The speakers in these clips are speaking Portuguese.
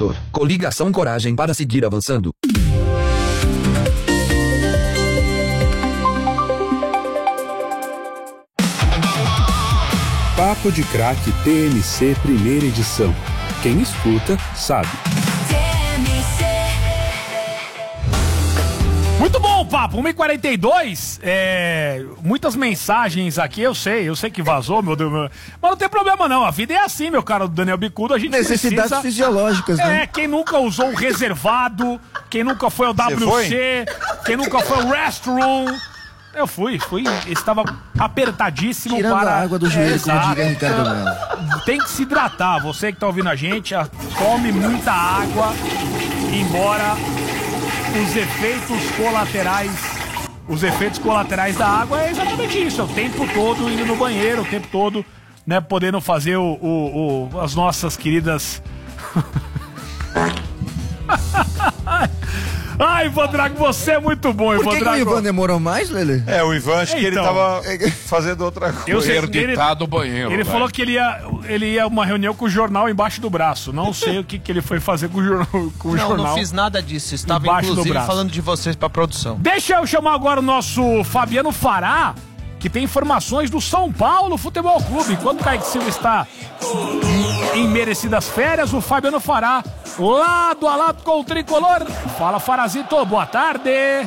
vencedor. Coligação Coragem para seguir avançando. Papo de Craque TMC primeira edição. Quem escuta, sabe. Muito bom, papo. 1h42. Muitas mensagens aqui, eu sei que vazou, meu Deus. Mas não tem problema, não. A vida é assim, meu cara do Daniel Bicudo. A gente necessidades precisa... fisiológicas, né? Quem nunca usou o reservado, quem nunca foi ao WC, quem nunca foi ao restroom. Eu fui, estava apertadíssimo. Tirando para... a água do joelho, como diria Ricardo Melo. Tem que se hidratar, você que tá ouvindo a gente, tome muita água, embora os efeitos colaterais da água é exatamente isso, é o tempo todo indo no banheiro, o tempo todo, né, podendo fazer as nossas queridas... Ai, Ivan Drago, você é muito bom, Ivan Drago. Por que o Ivan demorou mais, Lelê? O Ivan, acho que ele tava fazendo outra coisa. Herditado o banheiro. Ele falou que ele ia uma reunião com o jornal embaixo do braço. Não sei o que ele foi fazer com o jornal. Não fiz nada disso. Estava, embaixo inclusive, do braço. falando de vocês pra produção. Deixa eu chamar agora o nosso Fabiano Fará, que tem informações do São Paulo Futebol Clube. Enquanto o Kaique Silva está em merecidas férias, o Fabiano Fará, lado a lado com o Tricolor. Fala, Farazito, boa tarde.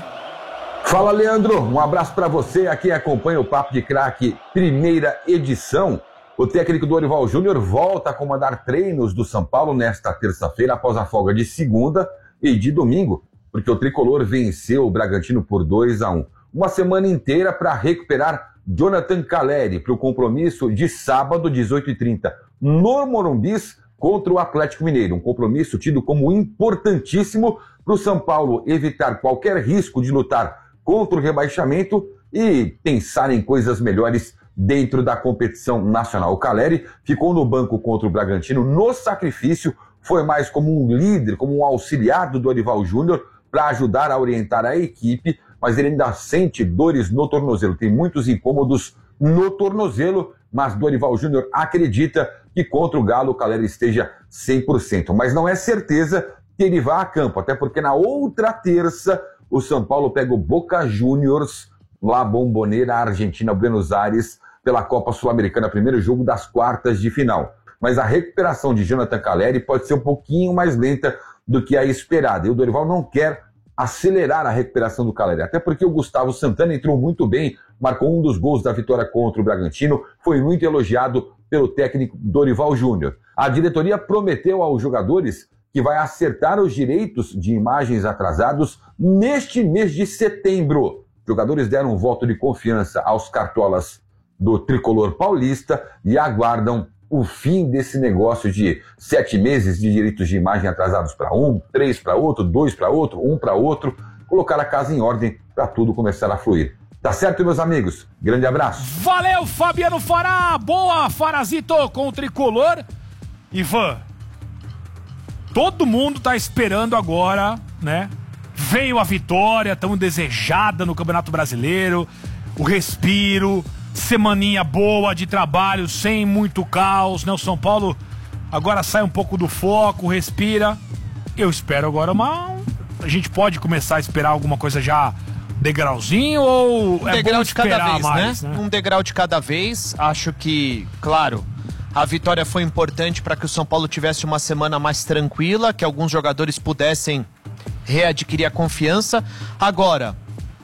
Fala, Leandro, um abraço para você, a quem acompanha o Papo de Craque, primeira edição. O técnico Dorival Júnior volta a comandar treinos do São Paulo nesta terça-feira, após a folga de segunda e de domingo, porque o Tricolor venceu o Bragantino por 2-1. Uma semana inteira para recuperar Jonathan Calleri para o compromisso de sábado, 18h30, no Morumbis, contra o Atlético Mineiro. Um compromisso tido como importantíssimo para o São Paulo evitar qualquer risco de lutar contra o rebaixamento e pensar em coisas melhores dentro da competição nacional. O Calleri ficou no banco contra o Bragantino no sacrifício, foi mais como um líder, como um auxiliar do Dorival Júnior para ajudar a orientar a equipe, mas ele ainda sente dores no tornozelo, tem muitos incômodos no tornozelo, mas Dorival Júnior acredita que contra o Galo o Calleri esteja 100%, mas não é certeza que ele vá a campo, até porque na outra terça o São Paulo pega o Boca Juniors, lá Bombonera, Argentina, Buenos Aires, pela Copa Sul-Americana, primeiro jogo das quartas de final. Mas a recuperação de Jonathan Calleri pode ser um pouquinho mais lenta do que a esperada, e o Dorival não quer acelerar a recuperação do Calleri, até porque o Gustavo Santana entrou muito bem, marcou um dos gols da vitória contra o Bragantino, foi muito elogiado pelo técnico Dorival Júnior. A diretoria prometeu aos jogadores que vai acertar os direitos de imagens atrasados neste mês de setembro. Os jogadores deram um voto de confiança aos cartolas do Tricolor paulista e aguardam o fim desse negócio de 7 meses de direitos de imagem atrasados para um, 3 para outro, 2 para outro, 1 para outro, colocar a casa em ordem para tudo começar a fluir. Tá certo, meus amigos? Grande abraço. Valeu, Fabiano Fará. Boa, Farazito, com o Tricolor. Ivan, todo mundo tá esperando agora, né? Veio a vitória, tão desejada no Campeonato Brasileiro, o respiro, semaninha boa de trabalho, sem muito caos, né? O São Paulo agora sai um pouco do foco, respira. Eu espero agora a gente pode começar a esperar alguma coisa já degrauzinho ou um degrau de cada vez, mais, né? Um degrau de cada vez. Acho que, claro, a vitória foi importante para que o São Paulo tivesse uma semana mais tranquila, que alguns jogadores pudessem readquirir a confiança. Agora,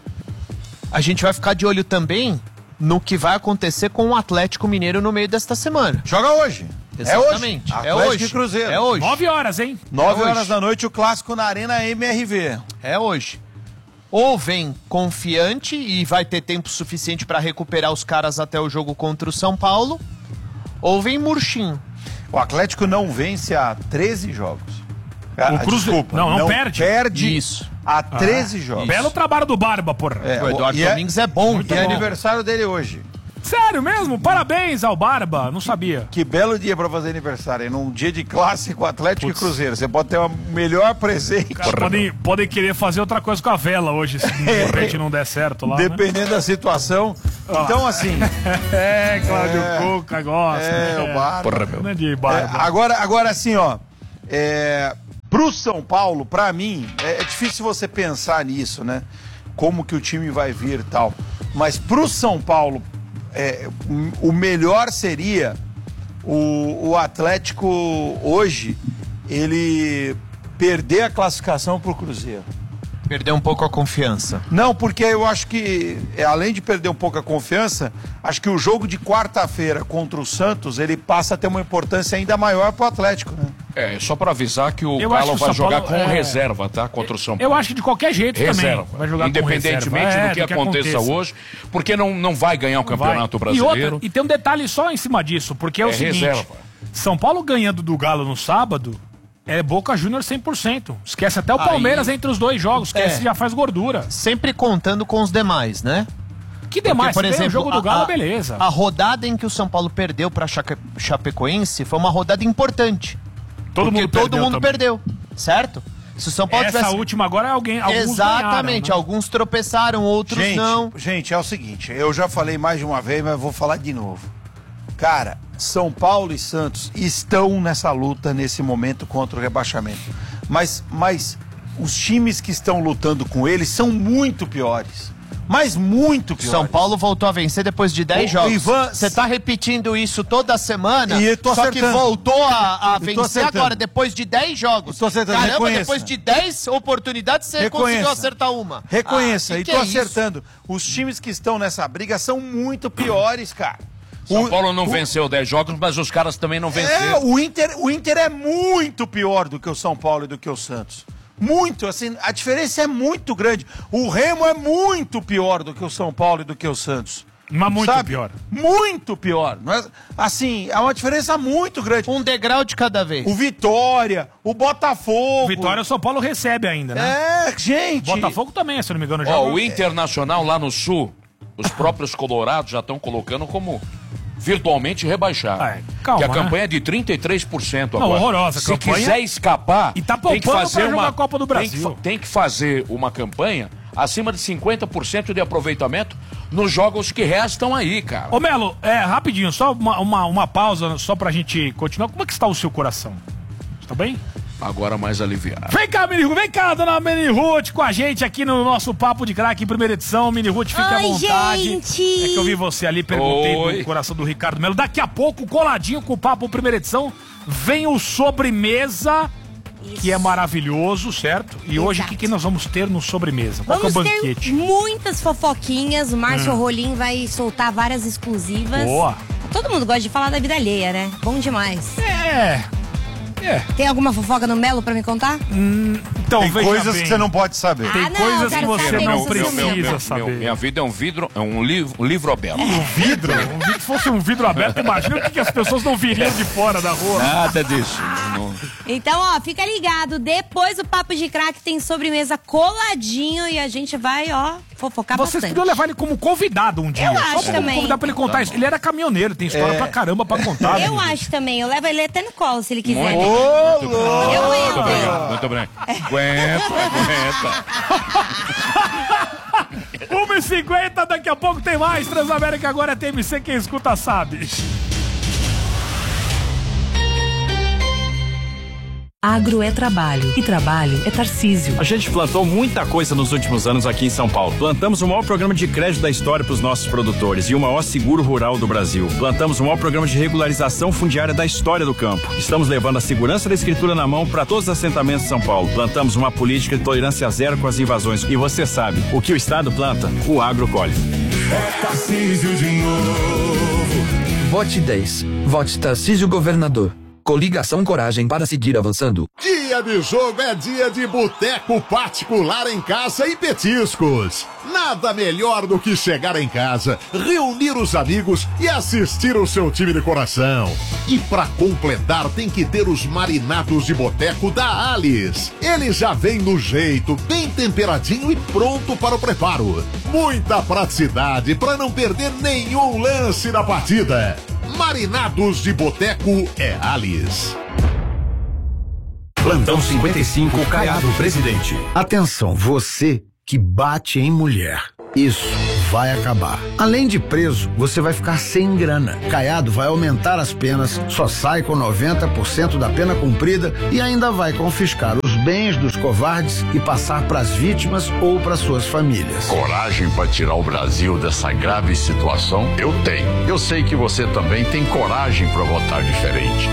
a gente vai ficar de olho também no que vai acontecer com o Atlético Mineiro no meio desta semana. Joga hoje. Exatamente. É hoje. E Cruzeiro. É hoje. 9 horas, hein? 9 horas da noite, o clássico na Arena MRV. É hoje. Ou vem confiante e vai ter tempo suficiente para recuperar os caras até o jogo contra o São Paulo, ou vem murchinho. O Atlético não vence há 13 jogos. O Cruzeiro, desculpa, não perde. Perde isso. Há 13 jogos. Belo trabalho do Barba, porra. O Eduardo Domingues é bom. E é aniversário dele hoje. Sério mesmo? Parabéns ao Barba, não sabia. Que belo dia pra fazer aniversário, hein? Num dia de clássico Atlético e Cruzeiro. Você pode ter o melhor presente. Podem querer fazer outra coisa com a vela hoje, se de repente não der certo lá. Dependendo da situação. Então, assim. Cláudio Cuca gosta. O Barba. Não é de Barba. Agora, assim, ó. pro São Paulo, pra mim, é difícil você pensar nisso, né? Como que o time vai vir e tal. Mas pro São Paulo, o melhor seria o Atlético hoje, ele perder a classificação pro Cruzeiro. Perder um pouco a confiança. Não, porque eu acho que, além de perder um pouco a confiança, acho que o jogo de quarta-feira contra o Santos, ele passa a ter uma importância ainda maior pro Atlético, né? Só pra avisar que o Galo vai jogar com reserva, tá? Contra o São Paulo. Eu acho que de qualquer jeito reserva. também vai jogar independentemente com reserva. do que aconteça hoje, porque não vai ganhar o Campeonato Brasileiro. E tem um detalhe só em cima disso, porque é o seguinte, reserva. São Paulo ganhando do Galo no sábado, é Boca Juniors 100%. Esquece até o Palmeiras entre os dois jogos, esquece, já faz gordura. Sempre contando com os demais, né? Que demais, por exemplo, o jogo do Galo, beleza. A rodada em que o São Paulo perdeu pra Chapecoense foi uma rodada importante. Todo mundo perdeu, certo? Se o São Paulo essa última agora é alguns exatamente, ganharam, né? Alguns tropeçaram, outros não. Gente, é o seguinte, eu já falei mais de uma vez, mas vou falar de novo. Cara, São Paulo e Santos estão nessa luta nesse momento contra o rebaixamento. Mas os times que estão lutando com eles são muito piores. Mas muito piores. São Paulo voltou a vencer depois de 10 jogos. Você tá repetindo isso toda semana, e tô só acertando. Que voltou a vencer agora, depois de 10 jogos. Tô acertando. Caramba, reconheça. Depois de 10 oportunidades, você conseguiu acertar uma. Reconheça, e tô acertando. Os times que estão nessa briga são muito piores, cara. São Paulo não venceu 10 jogos, mas os caras também não venceram. O Inter é muito pior do que o São Paulo e do que o Santos. Muito, assim, a diferença é muito grande. O Remo é muito pior do que o São Paulo e do que o Santos. Mas muito pior. Muito pior. Assim, é uma diferença muito grande. Um degrau de cada vez. O Vitória, o Botafogo. O Vitória, o São Paulo recebe ainda, né? Gente. O Botafogo também, se não me engano. Já o Internacional lá no Sul, os próprios colorados já estão colocando como virtualmente rebaixado. Calma, que a campanha é de 33% agora. Não, horrorosa. Se quiser escapar, e tá tem que fazer uma Copa do Brasil. Tem que fazer uma campanha acima de 50% de aproveitamento nos jogos que restam aí, cara. Ô Melo, rapidinho, só uma pausa só pra gente continuar. Como é que está o seu coração? Tá bem? Agora mais aliviado. Vem cá, Mini Ruth, vem cá, dona Mini Ruth, com a gente aqui no nosso Papo de Craque, primeira edição. Mini Ruth, fique à vontade. Gente. É que eu vi você ali, perguntei do coração do Ricardo Melo. Daqui a pouco, coladinho com o Papo primeira edição, vem o Sobremesa, que é maravilhoso, certo? E hoje, o que nós vamos ter no Sobremesa? Qual que é o banquete? Ter muitas fofoquinhas, o Márcio Rolim vai soltar várias exclusivas. Boa. Todo mundo gosta de falar da vida alheia, né? Bom demais. Tem alguma fofoca no Melo pra me contar? Então, tem coisas que você não pode saber. Tem coisas que você não precisa saber. Minha vida é um vidro, é um livro aberto. Um vidro? Se fosse um vidro aberto, imagina o que as pessoas não viriam de fora da rua. Nada disso. Então, fica ligado. Depois do Papo de Craque tem sobremesa coladinho e a gente vai, fofocar bastante. Vocês podiam levar ele como convidado um dia. Eu acho também. Convidar pra ele contar isso. Ele era caminhoneiro, tem história pra caramba pra contar. Eu acho também. Eu levo ele até no colo, se ele quiser. Eu aguento. Muito bem. Aguenta. 1h50, daqui a pouco tem mais. Transamérica agora é TMC, quem escuta sabe. Agro é trabalho e trabalho é Tarcísio. A gente plantou muita coisa nos últimos anos aqui em São Paulo. Plantamos o maior programa de crédito da história para os nossos produtores e o maior seguro rural do Brasil. Plantamos o maior programa de regularização fundiária da história do campo. Estamos levando a segurança da escritura na mão para todos os assentamentos de São Paulo. Plantamos uma política de tolerância zero com as invasões. E você sabe, o que o Estado planta, o agro colhe. É Tarcísio de novo. Vote 10. Vote Tarcísio Governador. Coligação Coragem para seguir avançando. Dia de jogo é dia de boteco particular em casa e petiscos. Nada melhor do que chegar em casa, reunir os amigos e assistir o seu time de coração. E pra completar tem que ter os marinados de boteco da Alice. Ele já vem no jeito, bem temperadinho e pronto para o preparo. Muita praticidade para não perder nenhum lance da partida. Marinados de Boteco é Alice. Plantão 55, Caiado Presidente. Atenção, você que bate em mulher. Isso vai acabar. Além de preso, você vai ficar sem grana. Caiado vai aumentar as penas, só sai com 90% da pena cumprida e ainda vai confiscar os bens dos covardes e passar para as vítimas ou para suas famílias. Coragem para tirar o Brasil dessa grave situação? Eu tenho. Eu sei que você também tem coragem para votar diferente.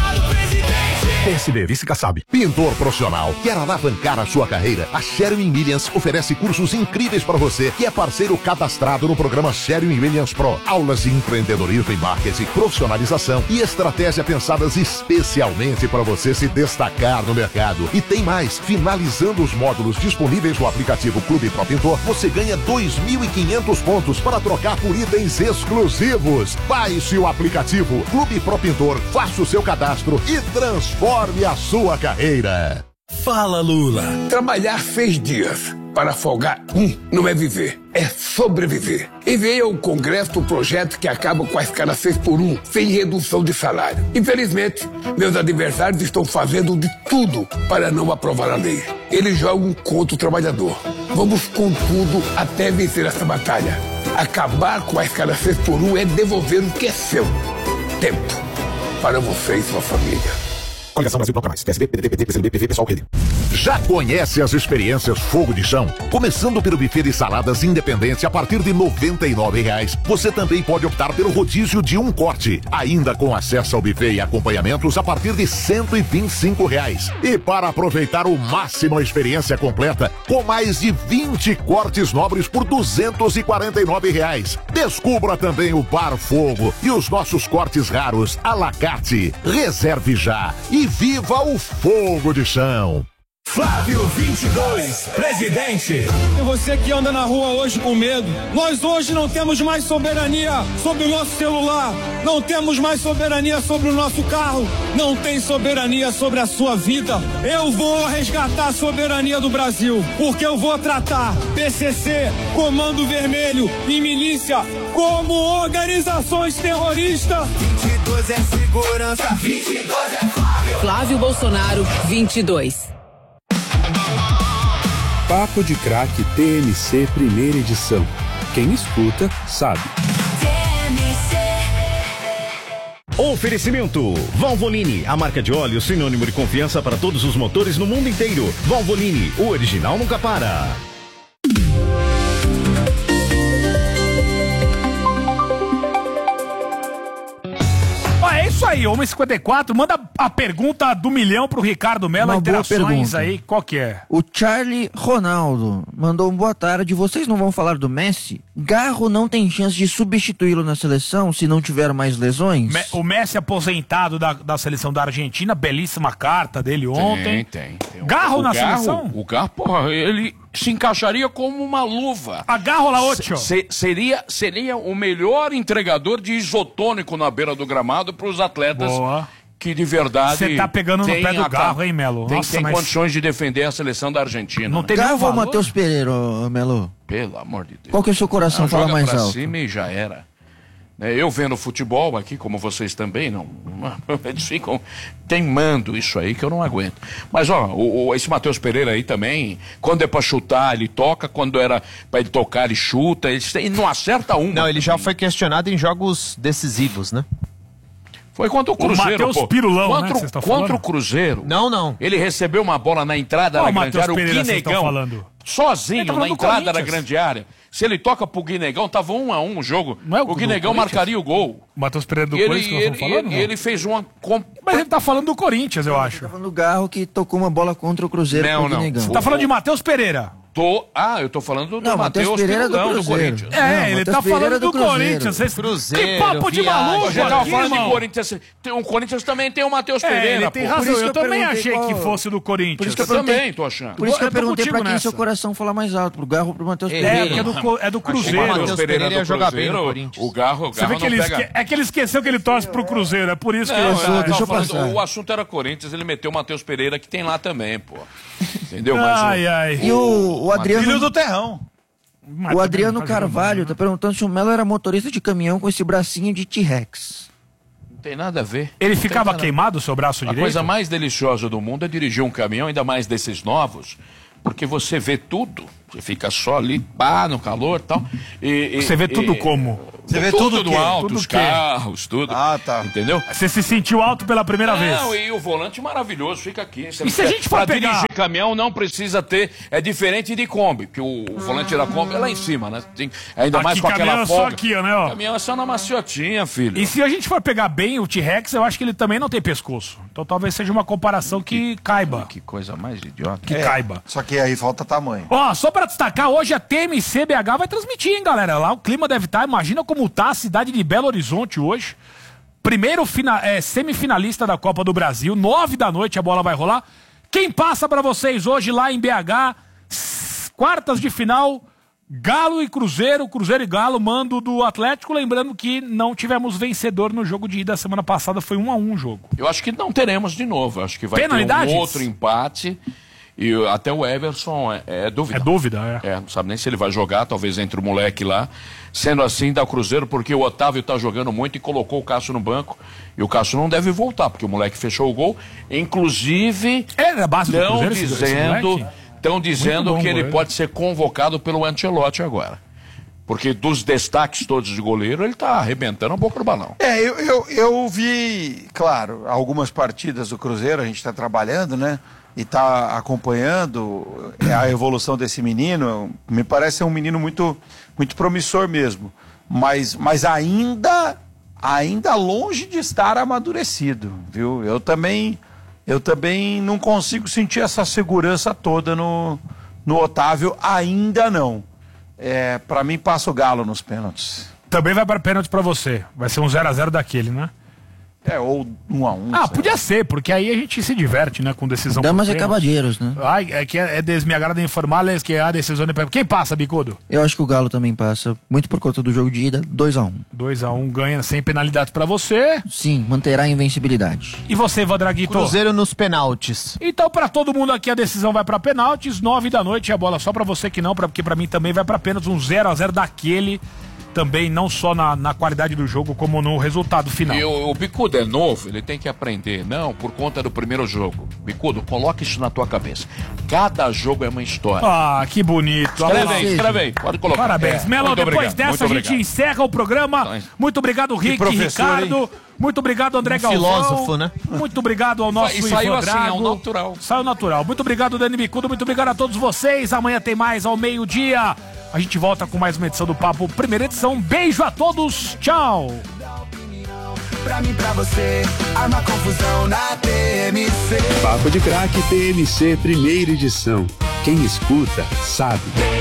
PSB, vice-Kassab. Pintor profissional. Quer alavancar a sua carreira? A Sherwin Williams oferece cursos incríveis para você que é parceiro cadastrado no programa Sherwin Williams Pro. Aulas de empreendedorismo e marketing, profissionalização e estratégia pensadas especialmente para você se destacar no mercado. E tem mais. Finalizando os módulos disponíveis no aplicativo Clube Pro Pintor, você ganha 2.500 pontos para trocar por itens exclusivos. Baixe o aplicativo Clube Pro Pintor, faça o seu cadastro e transforme a sua carreira. Fala, Lula. Trabalhar 6 dias para folgar não é viver, é sobreviver. Enviei ao Congresso o projeto que acaba com a escala 6x1, sem redução de salário. Infelizmente, meus adversários estão fazendo de tudo para não aprovar a lei. Eles jogam contra o trabalhador. Vamos com tudo até vencer essa batalha. Acabar com a escala 6x1 é devolver o que é seu. Tempo para você e sua família. Coligação Brasil Bloco Mais. PSB, PDT, PT, PCdoB, PV, Pessoal, Rede. Já conhece as experiências Fogo de Chão? Começando pelo buffet de saladas independente a partir de R$ 99,00. Você também pode optar pelo rodízio de um corte, ainda com acesso ao buffet e acompanhamentos a partir de R$ 125,00. E para aproveitar o máximo a experiência completa, com mais de 20 cortes nobres por R$ 249,00. Descubra também o Bar Fogo e os nossos cortes raros à la carte. Reserve já e viva o Fogo de Chão. Flávio 22, presidente. E você que anda na rua hoje com medo, nós hoje não temos mais soberania sobre o nosso celular, não temos mais soberania sobre o nosso carro, não tem soberania sobre a sua vida. Eu vou resgatar a soberania do Brasil, porque eu vou tratar PCC, Comando Vermelho e milícia como organizações terroristas. 22 é segurança, 22 é Flávio. Flávio Bolsonaro, 22. Papo de Craque TMC primeira edição. Quem escuta, sabe. Oferecimento Valvoline, a marca de óleo sinônimo de confiança para todos os motores no mundo inteiro. Valvoline, o original nunca para. É isso aí, 1h54, manda a pergunta do milhão pro Ricardo Mello, interações aí, qual que é? O Charlie Ronaldo mandou um boa tarde, vocês não vão falar do Messi? Garro não tem chance de substituí-lo na seleção se não tiver mais lesões? O Messi aposentado da seleção da Argentina, belíssima carta dele ontem. Tem. Garro na seleção? O Garro, porra, ele se encaixaria como uma luva. Agarro la ocho. Seria o melhor entregador de isotônico na beira do gramado para os atletas. Boa. Que de verdade... Você tá pegando no pé do Garro, hein, Melo? Tem condições de defender a seleção da Argentina. Não tem Garro ou Matheus Pereira, Melo? Pelo amor de Deus. Qual que é o seu coração fala mais alto? Cima e já era. Eu vendo futebol aqui, como vocês também, eles ficam teimando isso aí que eu não aguento. Mas, esse Matheus Pereira aí também, quando é pra chutar, ele toca, quando era pra ele tocar, ele chuta, ele não acerta uma. Não, ele já foi questionado em jogos decisivos, né? Foi contra o Cruzeiro, o Matheus Pirulão, contra o Cruzeiro. Não. Ele recebeu uma bola na entrada da grande área, o Guinegão, sozinho na entrada da grande área. Se ele toca pro Guinegão, tava 1-1 o jogo. O Guinegão marcaria o gol. O Matheus Pereira do Corinthians que nós estamos falando? Ele fez uma... Mas ele tá falando do Corinthians, eu acho. Ele tá falando do Garro que tocou uma bola contra o Cruzeiro com o Guinegão. Você tá falando de Matheus Pereira? Eu tô falando do Matheus Pereira do Corinthians. Ele tá falando do Corinthians. Que papo de maluco, já tava falando de Corinthians. O Corinthians também tem o Matheus Pereira. Ele tem razão, eu também achei que fosse do Corinthians. Eu também tô achando. Por isso que eu perguntei pra quem seu coração fala mais alto, pro Garro ou pro Matheus Pereira. É do Cruzeiro. O Matheus Pereira ia jogar bem no Corinthians. O Garro Você vê que é que ele esqueceu que ele torce pro Cruzeiro, é por isso que deixa eu passar. O assunto era Corinthians, ele meteu o Matheus Pereira que tem lá também, pô. Entendeu? E o Adriano... Filho do Terrão. O Adriano Carvalho tá perguntando se o Melo era motorista de caminhão com esse bracinho de T-Rex. Não tem nada a ver. Ele ficava queimado o seu braço direito? A coisa mais deliciosa do mundo é dirigir um caminhão, ainda mais desses novos, porque você vê tudo. Você fica só ali, no calor e tal. Você vê tudo como? Você vê tudo tudo no o quê? alto, Tudo os o quê? carros, tudo. Ah, tá. Entendeu? Você se sentiu alto pela primeira vez? Não, e o volante maravilhoso, fica aqui. E se a gente for pra pegar... dirigir caminhão não precisa ter, é diferente de Kombi, porque o volante da Kombi é lá em cima, né? Tem, ainda Aqui, mais com caminhão aquela é só folga. aqui, ó, né, ó? Caminhão é só na maciotinha, filho. E se a gente for pegar bem o T-Rex, eu acho que ele também não tem pescoço. Então talvez seja uma comparação que caiba. Que coisa mais idiota. Que caiba. Só que aí falta tamanho. Ó, só pra destacar, hoje a TMC BH vai transmitir, hein, galera? Lá o clima deve estar, imagina como tá a cidade de Belo Horizonte hoje. Primeiro semifinalista da Copa do Brasil, 9 da noite a bola vai rolar. Quem passa pra vocês hoje lá em BH, quartas de final, Galo e Cruzeiro, Cruzeiro e Galo, mando do Atlético. Lembrando que não tivemos vencedor no jogo de ida semana passada, foi 1-1 o jogo. Eu acho que não teremos de novo, acho que vai Penalidades? ter um outro empate. E até o Everson é dúvida. É dúvida, é. Não sabe nem se ele vai jogar, talvez entre o moleque lá. Sendo assim, dá o Cruzeiro, porque o Otávio tá jogando muito e colocou o Cássio no banco. E o Cássio não deve voltar, porque o moleque fechou o gol. Inclusive, da base do Cruzeiro, estão dizendo bom, que ele goleiro. pode ser convocado pelo Ancelotti agora. Porque dos destaques todos de goleiro, ele tá arrebentando a boca do balão. Eu vi, claro, algumas partidas do Cruzeiro, a gente está trabalhando, né? E está acompanhando a evolução desse menino. Me parece um menino muito, muito promissor mesmo. Mas ainda longe de estar amadurecido, viu? Eu também não consigo sentir essa segurança toda no Otávio, ainda não. Para mim passa o Galo nos pênaltis. Também vai para pênalti pra você. Vai ser um 0x0 daquele, né? Ou 1-1. Ah, podia ser, porque aí a gente se diverte, né, com decisão. Damas por e pênalti. cavalheiros, né? Ai, me agrada informar-les que a decisão de... Quem passa, Bicudo? Eu acho que o Galo também passa, muito por conta do jogo de ida, 2-1. 2-1 ganha sem penalidades pra você. Sim, manterá a invencibilidade. E você, Vadraguito? Cruzeiro nos penaltis. Então, pra todo mundo aqui, a decisão vai pra penaltis, 9 da noite, a bola só pra você que não, porque pra mim também vai pra pênaltis, um 0x0 daquele, também não só na qualidade do jogo, como no resultado final. E o Bicudo é novo, ele tem que aprender, não por conta do primeiro jogo. Bicudo, coloca isso na tua cabeça. Cada jogo é uma história. Ah, que bonito. Escreve aí, pode colocar. Parabéns. Melo, depois dessa a gente encerra o programa. Muito obrigado, Rick, Ricardo. Hein? Muito obrigado, André Galvão. Filósofo, né? Muito obrigado ao nosso E saiu Ivan assim, Drago. ao natural. Saiu natural. Muito obrigado, Dani Bicudo. Muito obrigado a todos vocês. Amanhã tem mais ao meio-dia. A gente volta com mais uma edição do Papo, primeira edição. Beijo a todos. Tchau. Pra mim, pra você, arma confusão na TMC. Papo de Craque TMC, primeira edição. Quem escuta, sabe.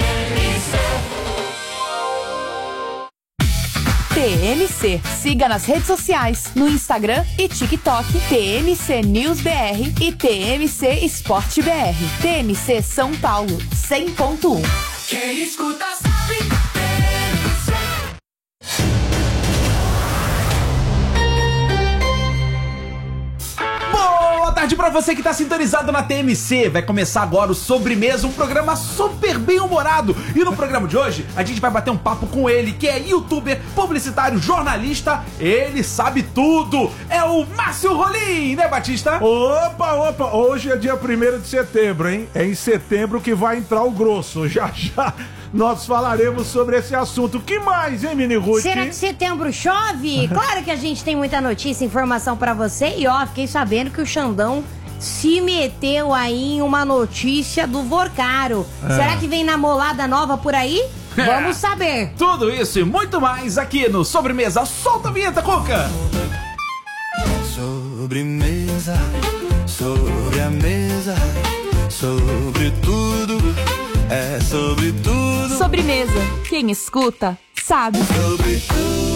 TMC. Siga nas redes sociais, no Instagram e TikTok, TMC News BR e TMC Esporte BR. TMC São Paulo, 100.1. Quem escuta sabe. Boa tarde pra você que tá sintonizado na TMC. Vai começar agora o Sobremesa, um programa super bem-humorado. E no programa de hoje, a gente vai bater um papo com ele, que é youtuber, publicitário, jornalista. Ele sabe tudo. É o Márcio Rolim, né, Batista? Opa, hoje é dia 1º de setembro, hein? É em setembro que vai entrar o grosso. Já nós falaremos sobre esse assunto. Que mais, hein, Mini Ruth? Será que setembro chove? Claro que a gente tem muita notícia e informação pra você. E ó, fiquei sabendo que o Xandão se meteu aí em uma notícia do Vorcaro. Será que vem namorada nova por aí? Vamos saber. Tudo isso e muito mais aqui no Sobremesa. Solta a vinheta, Cuca! Sobremesa, sobre a mesa, sobre tudo, é sobre tudo. Sobremesa. Quem escuta, sabe. Sobre tudo.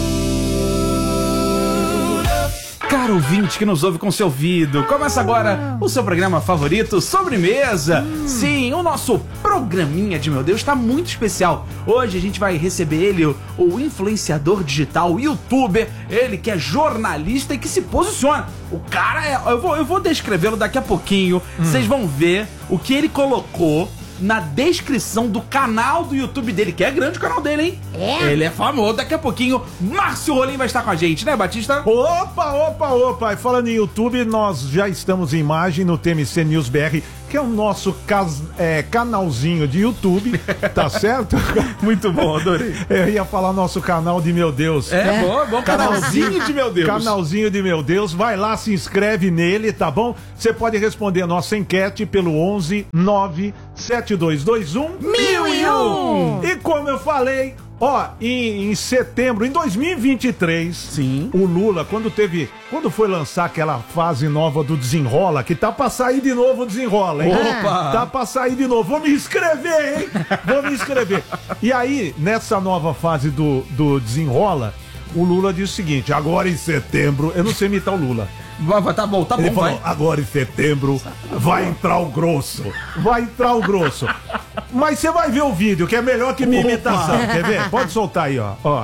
Caro ouvinte que nos ouve com seu ouvido, começa agora o seu programa favorito, Sobremesa. Sim, o nosso programinha de meu Deus está muito especial. Hoje a gente vai receber ele, o influenciador digital, youtuber, ele que é jornalista e que se posiciona. O cara é... Eu vou descrevê-lo daqui a pouquinho, vocês vão ver o que ele colocou na descrição do canal do YouTube dele, que é grande o canal dele, hein? É? Ele é famoso. Daqui a pouquinho, Márcio Rolim vai estar com a gente, né, Batista? Opa! E falando em YouTube, nós já estamos em imagem no TMC News BR, que é o nosso canalzinho de YouTube, tá certo? Muito bom, adorei. Eu ia falar nosso canal de Meu Deus. Bom, canalzinho de Meu Deus. Canalzinho de Meu Deus, vai lá, se inscreve nele, tá bom? Você pode responder a nossa enquete pelo 11 97221 1001. E como eu falei, em setembro, em 2023, sim, o Lula, quando foi lançar aquela fase nova do Desenrola, que tá pra sair de novo o Desenrola, hein? Opa! Tá pra sair de novo. Vou me inscrever, hein? Vou me inscrever. E aí, nessa nova fase do Desenrola, o Lula disse o seguinte: agora em setembro, eu não sei imitar o Lula. Tá bom, Ele falou, agora em setembro vai entrar o grosso. Vai entrar o grosso. Mas você vai ver o vídeo, que é melhor que minha imitação. Quer ver? Pode soltar aí, ó.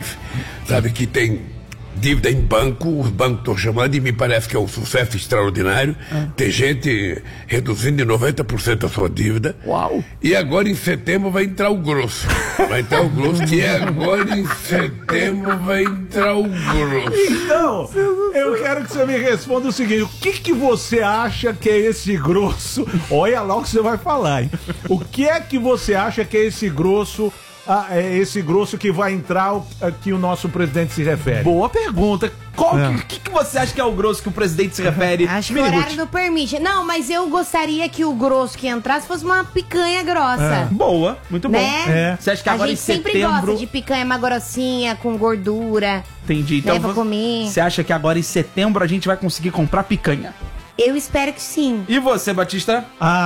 Sabe que tem dívida em banco, os bancos estão chamando e me parece que é um sucesso extraordinário. Tem gente reduzindo em 90% a sua dívida. Uau! E agora em setembro vai entrar o grosso. Vai entrar o grosso, que agora em setembro vai entrar o grosso. Então, eu quero que você me responda o seguinte: o que você acha que é esse grosso? Olha lá o que você vai falar, hein? O que é que você acha que é esse grosso? É esse grosso que vai entrar que o nosso presidente se refere? Boa pergunta. O que você acha que é o grosso que o presidente se refere? Acho que o horário não permite. Não, mas eu gostaria que o grosso que entrasse fosse uma picanha grossa. Boa, muito bom. Né? Você acha que agora a em gente sempre setembro... gosta de picanha mais grossinha, com gordura. Entendi. Então pra comer. Você acha que agora em setembro a gente vai conseguir comprar picanha? Eu espero que sim. E você, Batista?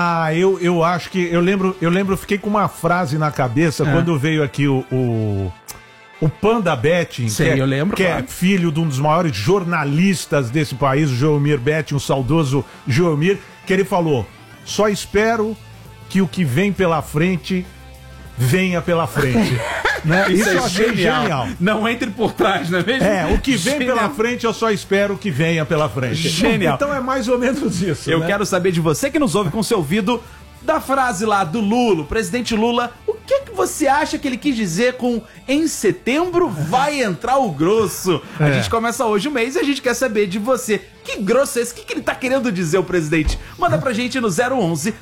Eu acho que... Eu lembro, fiquei com uma frase na cabeça quando veio aqui o Panda Betting, eu lembro, que claro. é filho de um dos maiores jornalistas desse país, o Joelmir Betting, o saudoso Joelmir, que ele falou: só espero que o que vem pela frente venha pela frente. Né? Isso eu achei genial. Não entre por trás, não é mesmo? O que vem pela frente, eu só espero que venha pela frente. Genial. Então é mais ou menos isso. Eu quero saber de você que nos ouve com seu ouvido, da frase lá do Lula, o presidente Lula, o que você acha que ele quis dizer com em setembro vai entrar o grosso? A gente começa hoje o mês e a gente quer saber de você. Que grosso é esse? O que ele tá querendo dizer, o presidente? Manda pra gente no 011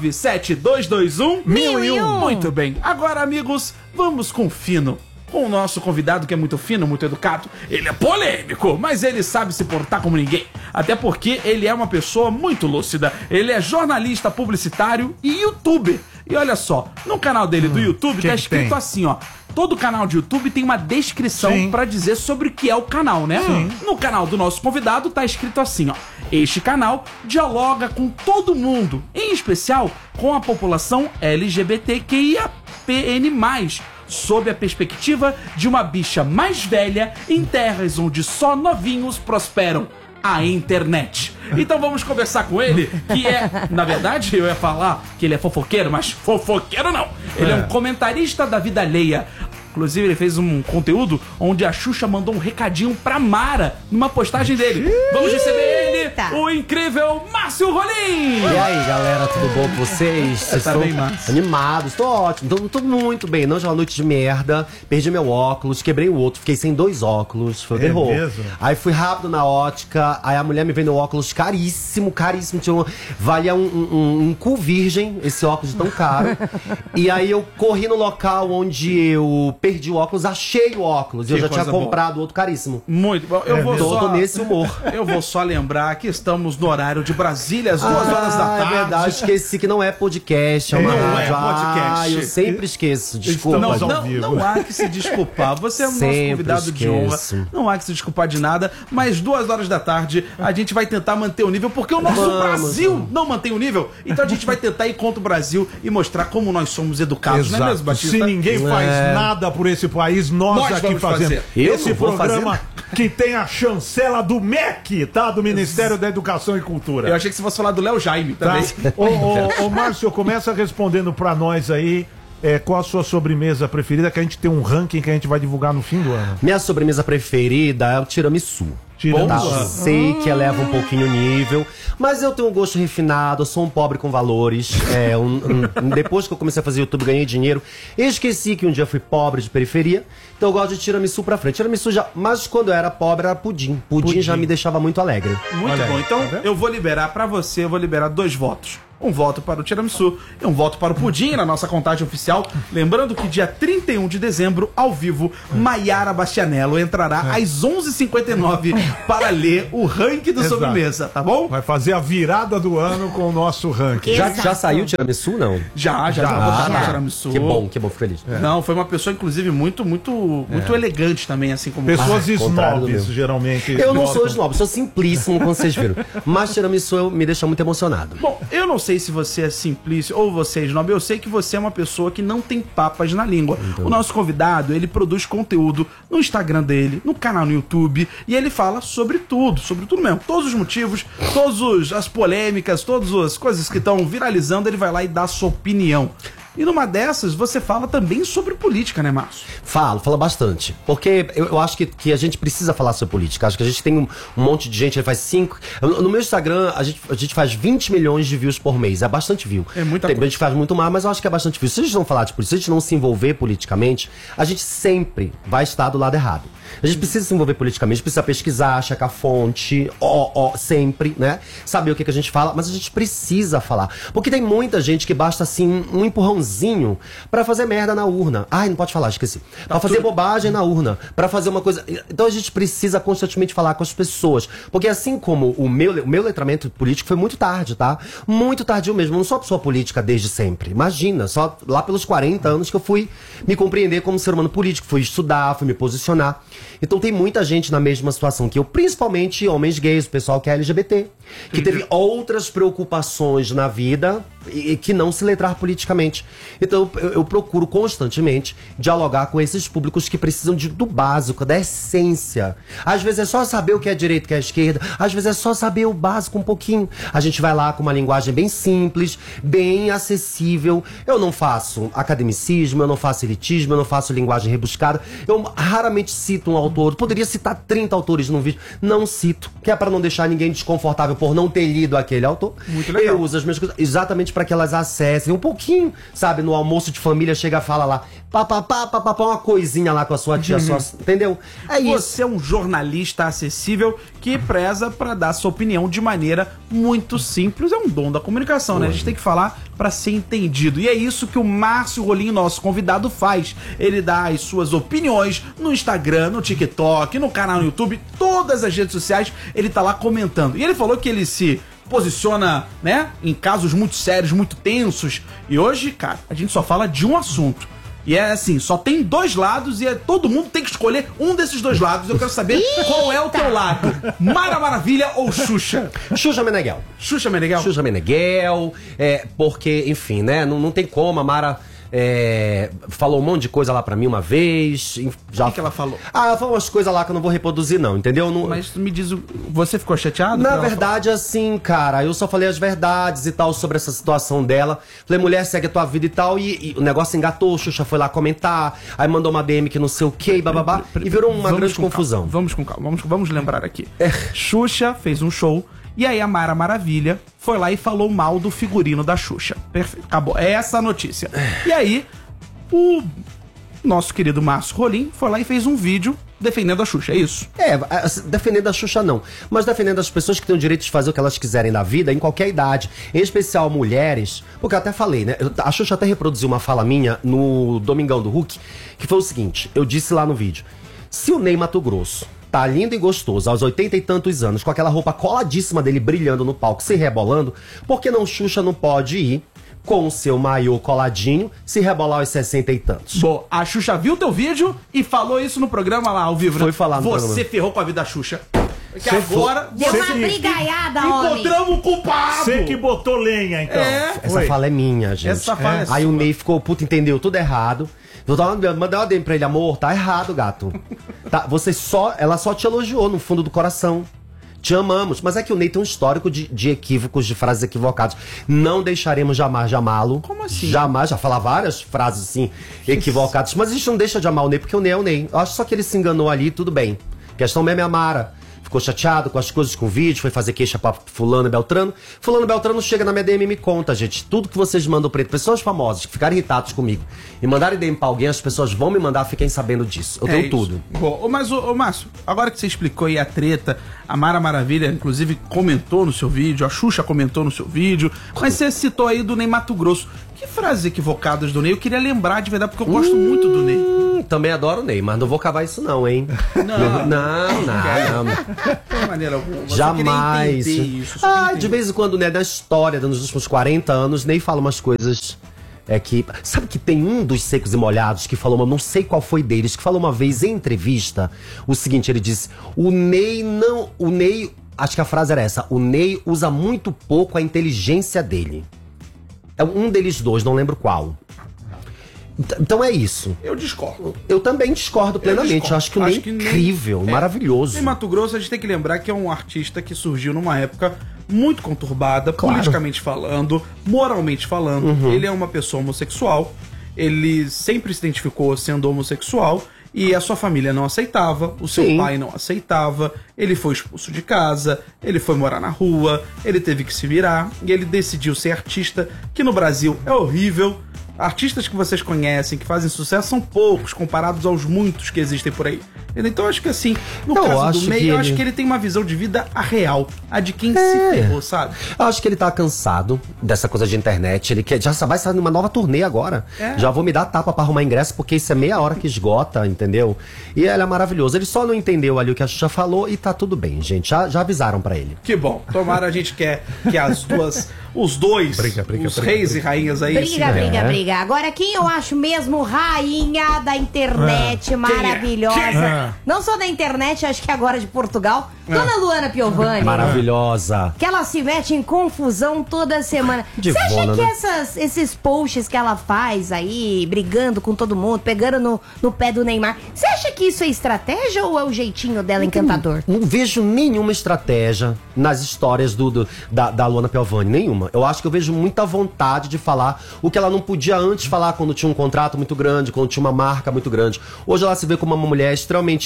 97221 1001. Muito bem. Agora, amigos, vamos com o fino. Com o nosso convidado, que é muito fino, muito educado. Ele é polêmico, mas ele sabe se portar como ninguém. Até porque ele é uma pessoa muito lúcida. Ele é jornalista, publicitário e youtuber. E olha só, no canal dele do YouTube tá escrito assim, ó. Todo canal de YouTube tem uma descrição pra dizer sobre o que é o canal, né? No canal do nosso convidado tá escrito assim, ó: este canal dialoga com todo mundo, em especial com a população LGBTQIAPN+, sob a perspectiva de uma bicha mais velha em terras onde só novinhos prosperam. A internet. Então vamos conversar com ele, que é, na verdade, eu ia falar que ele é fofoqueiro, mas fofoqueiro não. Ele é um comentarista da vida alheia. Inclusive, ele fez um conteúdo onde a Xuxa mandou um recadinho pra Mara numa postagem dele. Vamos receber ele, o incrível Márcio Rolim! E aí, galera, tudo bom com vocês? Vocês tá estão bem, Márcio? animados? Tô ótimo, tô muito bem. Não, já uma noite de merda, perdi meu óculos, quebrei o outro, fiquei sem 2 óculos, foi terror. Mesmo? Aí fui rápido na ótica, aí a mulher me vendeu óculos caríssimo, valia um cu virgem, esse óculos tão caro. E aí eu corri no local onde eu perdi o óculos, achei o óculos. Eu já tinha comprado outro caríssimo. Muito bom. Eu vou tô nesse humor. Eu vou só lembrar que estamos no horário de Brasília, às 2 horas da tarde. É verdade, esqueci que não é podcast, é uma rádio. podcast. Eu sempre esqueço, desculpa. Não há que se desculpar. Você é o nosso convidado de honra. Não há que se desculpar de nada. Mas 2 horas da tarde a gente vai tentar manter o nível, porque o nosso Brasil não mantém o nível. Então a gente vai tentar ir contra o Brasil e mostrar como nós somos educados, não é mesmo, Batista? Se ninguém faz nada por esse país, nós aqui fazemos. Esse programa que tem a chancela do MEC, tá? Do Ministério da Educação e Cultura. Eu achei que você fosse falar do Léo Jaime também. Ô Márcio, começa respondendo pra nós aí. Qual a sua sobremesa preferida, que a gente tem um ranking que a gente vai divulgar no fim do ano. Minha sobremesa preferida é o tiramisu. Tá? Sei que eleva um pouquinho o nível, mas eu tenho um gosto refinado, eu sou um pobre com valores. Depois que eu comecei a fazer YouTube, ganhei dinheiro. Eu esqueci que um dia fui pobre de periferia, então eu gosto de tiramisu pra frente. Tiramisu já, mas quando eu era pobre era pudim. Pudim já me deixava muito alegre. Muito bom. Então eu vou liberar pra você, eu vou liberar 2 votos. um voto para o tiramisu e um voto para o pudim na nossa contagem oficial. Lembrando que dia 31 de dezembro, ao vivo, Maiara Bastianello entrará às 11h59 para ler o ranking do Exato. Sobremesa, tá bom? Vai fazer a virada do ano com o nosso ranking. Já saiu o tiramisu, não? Já botaram o tiramisu. Que bom, fico feliz. Não, foi uma pessoa, inclusive, muito elegante também, assim como... Pessoas contrário do snobs, meu. geralmente. Eu não sou votam. snob, sou simplíssimo, como vocês viram. Mas tiramisu me deixa muito emocionado. Bom, eu não sei se você é simplício ou você é snob, eu sei que você é uma pessoa que não tem papas na língua. O nosso convidado, ele produz conteúdo no Instagram dele, no canal no YouTube, e ele fala sobre tudo mesmo. Todos os motivos, todas as polêmicas, todas as coisas que estão viralizando, ele vai lá e dá a sua opinião. E numa dessas, você fala também sobre política, né, Márcio? Falo bastante. Porque eu acho que a gente precisa falar sobre política. Acho que a gente tem um monte de gente, ele faz 5... No meu Instagram, a gente faz 20 milhões de views por mês. É bastante view. É muita coisa. A gente faz muito mais, mas eu acho que é bastante view. Se a gente não falar de política, se a gente não se envolver politicamente, a gente sempre vai estar do lado errado. A gente precisa se envolver politicamente, precisa pesquisar, checar fonte, sempre, né? Saber o que a gente fala, mas a gente precisa falar. Porque tem muita gente que basta, assim, um empurrãozinho pra fazer merda na urna. Ai, não pode falar, esqueci. Pra fazer bobagem na urna, pra fazer uma coisa... Então a gente precisa constantemente falar com as pessoas. Porque assim como o meu letramento político foi muito tarde, tá? Muito tardio mesmo. Eu não sou uma pessoa política desde sempre. Imagina, só lá pelos 40 anos que eu fui me compreender como ser humano político. Fui estudar, fui me posicionar. Então tem muita gente na mesma situação que eu, principalmente homens gays, o pessoal que é LGBT, que teve outras preocupações na vida e que não se letrar politicamente. Então eu procuro constantemente dialogar com esses públicos que precisam do básico, da essência. Às vezes é só saber o que é direita e o que é esquerda, às vezes é só saber o básico um pouquinho. A gente vai lá com uma linguagem bem simples, bem acessível. Eu não faço academicismo, eu não faço elitismo, eu não faço linguagem rebuscada. Eu raramente cito um autor, poderia citar 30 autores num vídeo, não cito, que é pra não deixar ninguém desconfortável por não ter lido aquele autor. Muito legal. Eu uso as minhas coisas exatamente para que elas acessem um pouquinho, sabe, no almoço de família, chega e fala lá, uma coisinha lá com a sua tia, entendeu? É isso. Você é um jornalista acessível que preza pra dar sua opinião de maneira muito simples. É um dom da comunicação, né? A gente tem que falar pra ser entendido. E é isso que o Márcio Rolim, nosso convidado, faz. Ele dá as suas opiniões no Instagram, no TikTok, no canal no YouTube, todas as redes sociais, ele tá lá comentando. E ele falou que ele se posiciona, né, em casos muito sérios, muito tensos. E hoje, cara, a gente só fala de um assunto. E é assim, só tem dois lados e todo mundo tem que escolher um desses dois lados. Eu quero saber qual é o teu lado. Mara Maravilha ou Xuxa? Xuxa Meneghel. Xuxa Meneghel? Xuxa Meneghel, porque, enfim, né, não tem como, a Mara... falou um monte de coisa lá pra mim uma vez. O que ela falou? Ela falou umas coisas lá que eu não vou reproduzir, não, entendeu? Mas me diz, você ficou chateado? Na verdade, assim, cara, eu só falei as verdades e tal sobre essa situação dela. Falei, mulher, segue a tua vida e tal. E o negócio engatou, o Xuxa foi lá comentar, aí mandou uma DM que não sei o que, bababá, e virou uma grande confusão. Calma. Vamos com calma, vamos lembrar aqui. Xuxa fez um show. E aí a Mara Maravilha foi lá e falou mal do figurino da Xuxa. Perfeito, acabou. É essa a notícia. E aí, o nosso querido Márcio Rolim foi lá e fez um vídeo defendendo a Xuxa, é isso? Defendendo a Xuxa não, mas defendendo as pessoas que têm o direito de fazer o que elas quiserem na vida, em qualquer idade, em especial mulheres, porque eu até falei, né, a Xuxa até reproduziu uma fala minha no Domingão do Hulk, que foi o seguinte, eu disse lá no vídeo, se o Ney Matogrosso tá lindo e gostoso aos 80 e tantos anos, com aquela roupa coladíssima dele brilhando no palco, se rebolando, por que não Xuxa não pode ir com o seu maiô coladinho, se rebolar aos 60 e tantos? Bom, a Xuxa viu teu vídeo e falou isso no programa lá, ao vivo, né? Foi falar no programa. Você ferrou com a vida da Xuxa. Que agora... Deu uma brigaiada, homem. Encontramos o culpado. Você que botou lenha, então. Essa fala é minha, gente. Essa fala é Aí sua. o Ney ficou, puta, entendeu tudo errado. Mandei uma DM pra ele, amor, tá errado, gato. Tá, ela só te elogiou no fundo do coração. Te amamos. Mas é que o Ney tem um histórico de equívocos, de frases equivocadas. Não deixaremos jamais de amá-lo. Como assim? Jamais, já fala várias frases assim, equivocadas. Mas a gente não deixa de amar o Ney, porque o Ney é o Ney. Eu acho só que ele se enganou ali, tudo bem. A questão mesmo é a Mara. ficou chateado com as coisas, com o vídeo, foi fazer queixa pra fulano e Beltrano. Fulano e Beltrano chega na minha DM e me conta, gente, tudo que vocês mandam pra ele, pessoas famosas que ficaram irritadas comigo e mandarem DM pra alguém, as pessoas vão me mandar, fiquem sabendo disso. Eu tenho isso. tudo. Bom, mas, ô Márcio, agora que você explicou aí a treta, a Mara Maravilha, inclusive, comentou no seu vídeo, a Xuxa comentou no seu vídeo, mas você citou aí do Ney Matogrosso. Que frases equivocadas do Ney? Eu queria lembrar de verdade, porque eu gosto muito do Ney. Também adoro o Ney, mas não vou cavar isso não, hein? Não. De maneira alguma. Jamais. Isso, de vez em quando, né, na história, nos últimos 40 anos, Ney fala umas coisas... Sabe que tem um dos Secos e Molhados que falou, mas não sei qual foi deles, que falou uma vez em entrevista o seguinte, ele disse, o Ney, acho que a frase era essa, o Ney usa muito pouco a inteligência dele. É um deles dois, não lembro qual. Então é isso. Eu discordo. Eu também discordo plenamente. Eu acho que o Ney é incrível, maravilhoso. Ney Matogrosso, a gente tem que lembrar que é um artista que surgiu numa época muito conturbada, politicamente falando, moralmente falando. Ele é uma pessoa homossexual, ele sempre se identificou sendo homossexual e a sua família não aceitava, o seu pai não aceitava, ele foi expulso de casa, ele foi morar na rua, ele teve que se virar e ele decidiu ser artista, que no Brasil é horrível. Artistas que vocês conhecem, que fazem sucesso, são poucos comparados aos muitos que existem por aí. Então acho que assim, no caso do Ney, eu acho que ele tem uma visão de vida real, a de quem se ferrou, sabe? Eu acho que ele tá cansado dessa coisa de internet, ele já vai sair numa nova turnê agora. Já vou me dar tapa pra arrumar ingresso, porque isso é meia hora que esgota, entendeu? E ele é maravilhoso, ele só não entendeu ali o que a Xuxa falou e tá tudo bem, gente, já avisaram pra ele. Que bom, tomara a gente quer que as duas, os dois, os reis e rainhas aí... Briga. Agora, quem eu acho mesmo rainha da internet, maravilhosa... Não só da internet, acho que agora de Portugal. Dona Luana Piovani. Maravilhosa. Que ela se mete em confusão toda semana. Você acha que esses posts que ela faz aí, brigando com todo mundo, pegando no pé do Neymar, você acha que isso é estratégia ou é o jeitinho dela encantador? Não vejo nenhuma estratégia nas histórias da Luana Piovani, nenhuma. Eu acho que eu vejo muita vontade de falar o que ela não podia antes falar quando tinha um contrato muito grande, quando tinha uma marca muito grande. Hoje ela se vê como uma mulher extremamente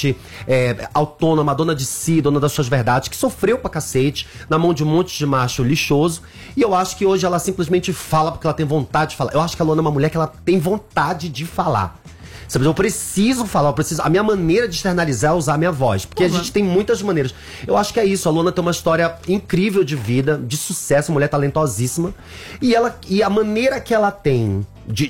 autônoma, dona de si, dona das suas verdades, que sofreu pra cacete na mão de um monte de macho lixoso, e eu acho que hoje ela simplesmente fala porque ela tem vontade de falar. Eu acho que a Luana é uma mulher que ela tem vontade de falar. Sabe, eu preciso falar, a minha maneira de externalizar é usar a minha voz, porque a gente tem muitas maneiras. Eu acho que é isso, a Luana tem uma história incrível de vida, de sucesso, mulher talentosíssima, e a maneira que ela tem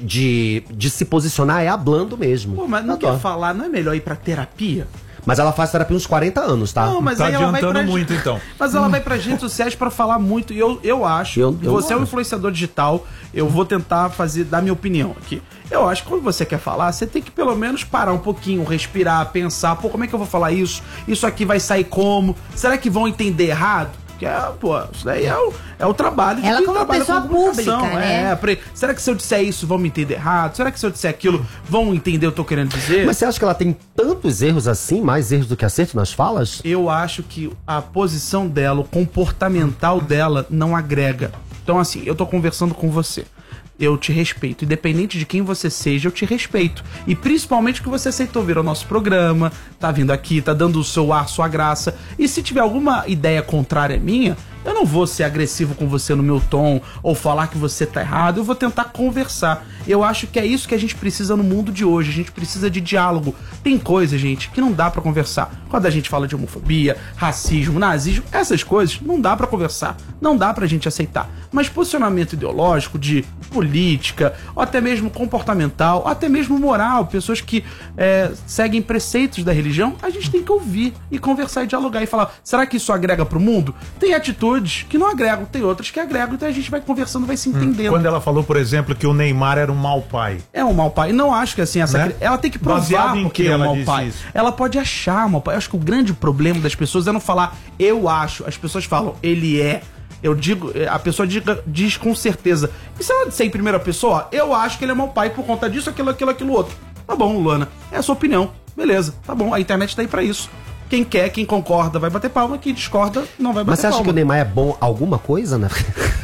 de se posicionar é hablando mesmo. Pô, mas não quer falar, não é melhor ir pra terapia? Mas ela faz terapia uns 40 anos, tá? Não, mas tá aí ela adiantando vai muito, então. Mas ela vai pras redes sociais pra falar muito. E eu acho. Você é um influenciador digital. Eu vou tentar dar minha opinião aqui. Eu acho que quando você quer falar, você tem que pelo menos parar um pouquinho, respirar, pensar. Pô, como é que eu vou falar isso? Isso aqui vai sair como? Será que vão entender errado? Que isso daí é o trabalho de ela quem como trabalha pessoa com comunicação, pública, né? Será que se eu disser isso vão me entender errado? Será que se eu disser aquilo vão entender o que eu tô querendo dizer? Mas você acha que ela tem tantos erros assim, mais erros do que acerto nas falas? Eu acho que a posição dela, o comportamental dela não agrega. Então assim, eu tô conversando com você. Eu te respeito, independente de quem você seja, eu te respeito. E principalmente que você aceitou vir ao nosso programa, tá vindo aqui, tá dando o seu ar, sua graça. E se tiver alguma ideia contrária minha, eu não vou ser agressivo com você no meu tom, ou falar que você tá errado, eu vou tentar conversar. Eu acho que é isso que a gente precisa no mundo de hoje, a gente precisa de diálogo. Tem coisa, gente, que não dá pra conversar. Quando a gente fala de homofobia, racismo, nazismo, essas coisas não dá pra conversar, não dá pra gente aceitar. Mas posicionamento ideológico, de política, ou até mesmo comportamental, ou até mesmo moral, pessoas que seguem preceitos da religião, a gente tem que ouvir e conversar e dialogar e falar, será que isso agrega pro mundo? Tem atitudes que não agregam, tem outras que agregam, então a gente vai conversando, vai se entendendo. Quando ela falou, por exemplo, que o Neymar era um mau pai. É um mau pai. Não acho que assim, ela tem que provar porque é um mau pai. Isso? Ela pode achar mau pai. Eu acho que o grande problema das pessoas é não falar eu acho. As pessoas falam ele é. Eu digo, a pessoa diz com certeza. E se ela disser em primeira pessoa, eu acho que ele é mau pai por conta disso, aquilo, outro. Tá bom, Luana. É a sua opinião. Beleza, tá bom. A internet tá aí pra isso. Quem quer, quem concorda vai bater palma, quem discorda não vai bater palma. Mas você acha que o Neymar é bom alguma coisa, né?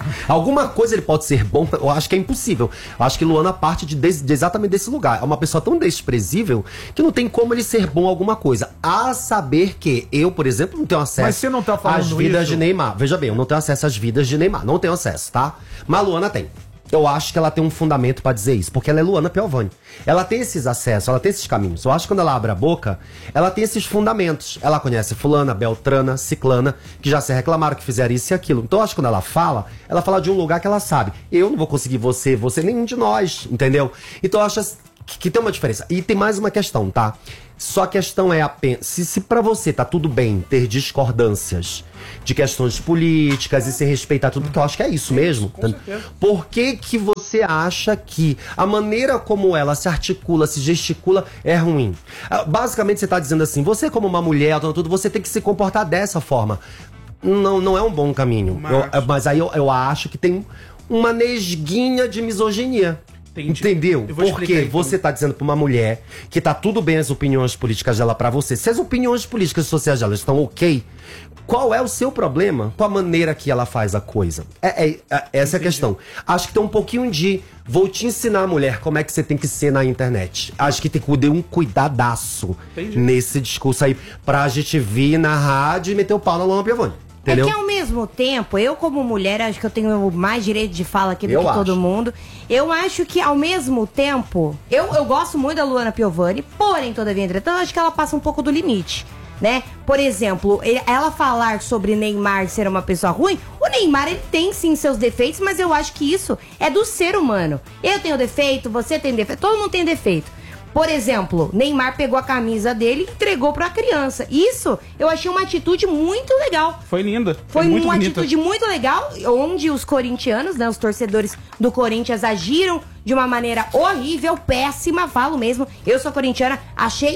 Alguma coisa ele pode ser bom, eu acho que é impossível. Eu acho que Luana parte de exatamente desse lugar. É uma pessoa tão desprezível que não tem como ele ser bom em alguma coisa. A saber que eu, por exemplo, não tenho acesso Mas você não tá falando às vidas isso? de Neymar. Veja bem, eu não tenho acesso às vidas de Neymar. Não tenho acesso, tá? Mas a Luana tem. Eu acho que ela tem um fundamento pra dizer isso, porque ela é Luana Piovani. Ela tem esses acessos, ela tem esses caminhos. Eu acho que quando ela abre a boca, ela tem esses fundamentos. Ela conhece fulana, beltrana, ciclana, que já se reclamaram que fizeram isso e aquilo. Então eu acho que quando ela fala de um lugar que ela sabe. Eu não vou conseguir você, nenhum de nós, entendeu? Então eu acho que tem uma diferença. E tem mais uma questão, tá? Só a questão é apenas... Se pra você tá tudo bem ter discordâncias de questões políticas e se respeitar tudo, porque eu acho que é isso mesmo. Por que que você acha que a maneira como ela se articula, se gesticula é ruim? Basicamente você tá dizendo assim, você como uma mulher, tudo, você tem que se comportar dessa forma. Não é um bom caminho. Mas aí eu acho que tem uma nesguinha de misoginia. Entendeu? Porque você tá dizendo pra uma mulher que tá tudo bem as opiniões políticas dela pra você. Se as opiniões políticas e sociais dela estão ok, qual é o seu problema com a maneira que ela faz a coisa? Essa é a questão. Acho que tem um pouquinho de... Vou te ensinar, mulher, como é que você tem que ser na internet. Acho que tem que ter um cuidadaço nesse discurso aí pra gente vir na rádio e meter o pau na Luana Piovani. Entendeu? É que ao mesmo tempo, eu como mulher, acho que eu tenho mais direito de fala aqui do que todo mundo. Eu acho que ao mesmo tempo, eu gosto muito da Luana Piovani, porém, todavia, entretanto, acho que ela passa um pouco do limite, né? Por exemplo, ela falar sobre Neymar ser uma pessoa ruim, o Neymar ele tem sim seus defeitos, mas eu acho que isso é do ser humano. Eu tenho defeito, você tem defeito, todo mundo tem defeito. Por exemplo, Neymar pegou a camisa dele e entregou pra criança. Isso eu achei uma atitude muito legal. Foi linda. Foi muito uma bonita. atitude muito legal, onde os corintianos, né, os torcedores do Corinthians agiram de uma maneira horrível, péssima, falo mesmo. Eu sou corintiana, achei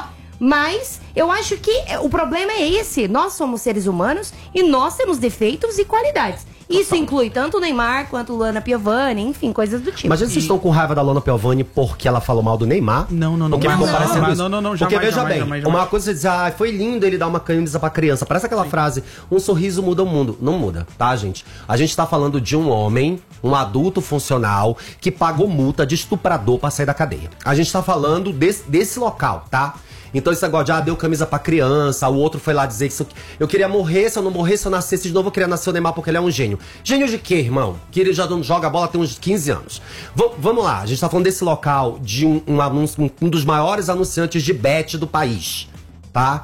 mas eu acho que o problema é esse. Nós somos seres humanos e nós temos defeitos e qualidades. Isso inclui tanto o Neymar quanto Luana Piovani, enfim, coisas do tipo. Mas vocês estão com raiva da Luana Piovani porque ela falou mal do Neymar? Não. Porque ficou parecendo isso? Não, porque veja bem, uma coisa é dizer, foi lindo ele dar uma camisa pra criança. Parece aquela frase, um sorriso muda o mundo. Não muda, tá, gente? A gente tá falando de um homem, um adulto funcional, que pagou multa de estuprador pra sair da cadeia. A gente tá falando desse local, tá? Então esse negócio de, deu camisa pra criança, o outro foi lá dizer que eu queria morrer, se eu não morresse, se eu nascesse de novo, eu queria nascer o Neymar porque ele é um gênio. Gênio de quê, irmão? Que ele já não joga bola tem uns 15 anos. Vamos lá, a gente tá falando desse local de um dos maiores anunciantes de bet do país, tá?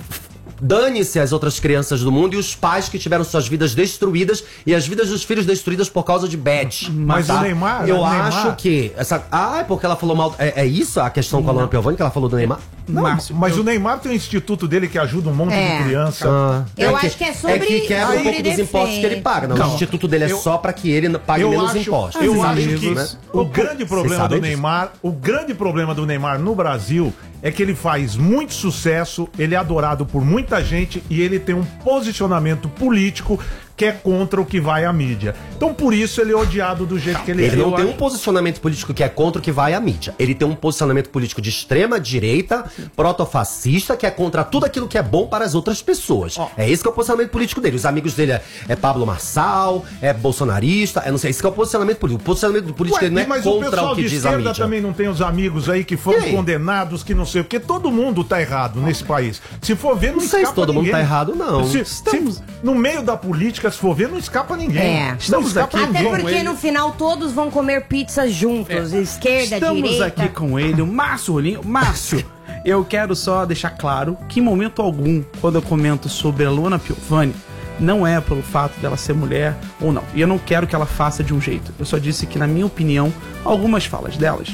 Dane-se as outras crianças do mundo e os pais que tiveram suas vidas destruídas e as vidas dos filhos destruídas por causa de bet. Mas tá? o Neymar... Eu acho que... é porque ela falou mal... É isso a questão com a Luana Piovani que ela falou do Neymar? Não, mas o Neymar tem um instituto dele que ajuda um monte de criança. Eu acho que é sobre... É que quebra um pouco dos impostos que ele paga. Não, o instituto dele é só pra que ele pague menos impostos. Eu acho que o grande problema do Neymar... O grande problema do Neymar no Brasil é que ele faz muito sucesso, ele é adorado por muita gente e ele tem um posicionamento político que é contra o que vai à mídia. Então por isso ele é odiado do jeito que ele é. Ele não tem um posicionamento político que é contra o que vai à mídia. Ele tem um posicionamento político de extrema direita, protofascista, que é contra tudo aquilo que é bom para as outras pessoas. É esse que é o posicionamento político dele. Os amigos dele é Pablo Marçal, é bolsonarista, não sei, esse que é o posicionamento político. O posicionamento político dele não é contra o que diz a mídia. Mas o também não tem os amigos aí que foram condenados, que não sei o que. Todo mundo tá errado nesse país. Se for ver, não escapa sei se todo mundo tá errado, não. No meio da política, se for ver, não escapa ninguém. Estamos aqui até porque no final todos vão comer pizza juntos, esquerda, Estamos direita. aqui com ele, o Márcio Rolim. Márcio, eu quero só deixar claro que em momento algum, quando eu comento sobre a Luana Piovani, não é pelo fato dela ser mulher ou não. E eu não quero que ela faça de um jeito. Eu só disse que, na minha opinião, algumas falas delas